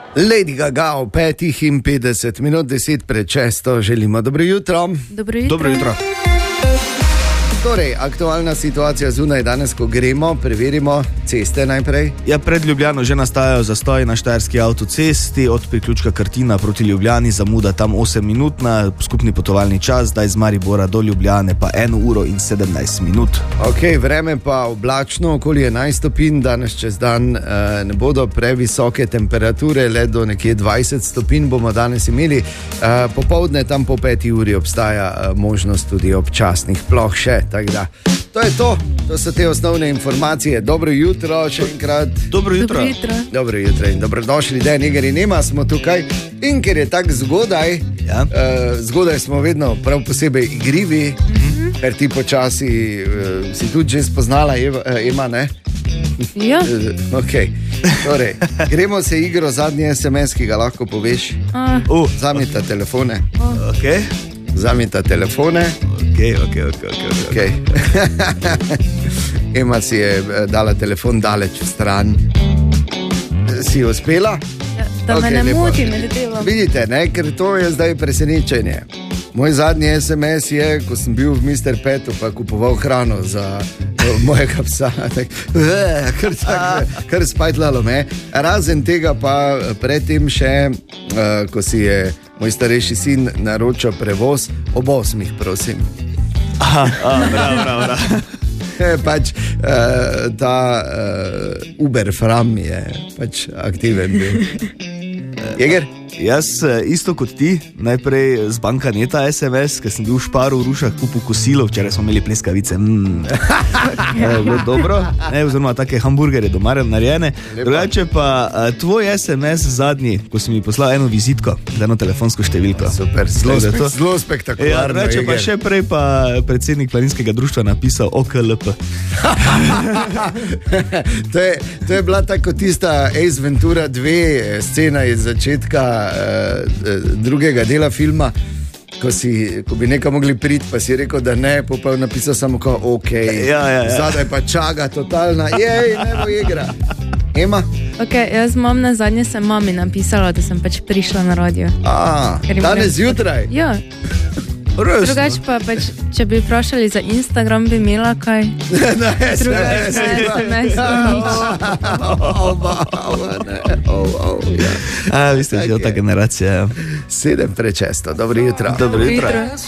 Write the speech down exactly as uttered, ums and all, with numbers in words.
Lady Gaga o petih in petdeset minut, deset pred šesto, želimo dobro jutro. Dobro jutro. Dobro jutro. Torej, aktualna situacija zunaj danes, ko gremo, preverimo ceste najprej. Ja, pred Ljubljano že nastajajo zastoji na štajerski avtocesti, od priključka Krtina proti Ljubljani, zamuda tam osem minut na skupni potovalni čas, zdaj iz Maribora do Ljubljane pa eno uro in sedemnajst minut. Ok, vreme pa oblačno, okoli enajst stopinj, danes čez dan eh, ne bodo previsoke temperature, le do nekje dvajset stopinj bomo danes imeli. Eh, popoldne tam po peti uri obstaja eh, možnost tudi občasnih ploh še. Tako da, to je to, to so te osnovne informacije. Dobro jutro, še enkrat. Dobro jutro. Dobro jutro. Dobro jutro in dobrodošli, da je Neger in Ema, smo tukaj. In ker je tako zgodaj, Ja. uh, zgodaj smo vedno prav posebej igrivi, mm-hmm. ker ti počasi uh, si tudi že spoznala, Eva, uh, Ema, ne? Ja. Uh, ok, torej, gremo se igro, zadnji es em es, ki ga lahko poveš. A, Uh, Vzamite telefone, ok, vzamite telefone. ok, ok, ok, ok. Okay. Ema si je eh, dala telefon daleč v stran. Si uspela? ja, da Ok, me ne lepo. moti med delom. Vidite, ne? Ker to je zdaj presenečenje. Moj zadnji es em es je, ko sem bil v mister Petu pa kupoval hrano za uh, mojega psa. Tak, uh, kar tak, kar spajtlalo me. Razen tega pa predtem še, uh, ko si je moj starejši sin naročil prevoz ob osmih, prosim. Aha, a, bravo, bravo, bravo. Pač uh, ta uh, Uber Fram je pač aktiven bil. Jeger? Jaz eh, isto kot ti, najprej z banka neta es em es, ker sem bil v Šparu v Rušah kupil kosilo, včeraj smo imeli pleskavice, mm. Je bilo dobro, ne, oziroma take hamburgerje doma narejene. Drugače pa eh, tvoj es em es zadnji, ko si mi poslal eno vizitko, eno telefonsko številko. Super, zelo, Tako da to- spe, zelo Ja, spektakularno. drugače pa Jeger. še prej pa predsednik planinskega društva napisal O K L P. to, je, to je bila tako tista Ace Ventura dve scena iz začetka uh, drugega dela filma, ko, si, ko bi nekaj mogli priti, pa si rekel, da ne, pa je napisal samo kot ok. Ja, ja, ja. Zadaj pa čaga totalna, jej, ne bo igra. Ema? Okay, jaz mam na zadnje sem mami napisala, da sem pač prišla na radio. A, Ker jim danes grem- zjutraj. Ja, Resno? drugače pa pač, če bi vprašali za Instagram, bi imela kaj. Ne, Drugače se- pa se- es em es nič. Oba, oba, ne, oh, oh, ja. A, vi ste že Ok. ta generacija. Ja. Sedem pred šesto, dobro jutro. Dobro jutro. Jutro.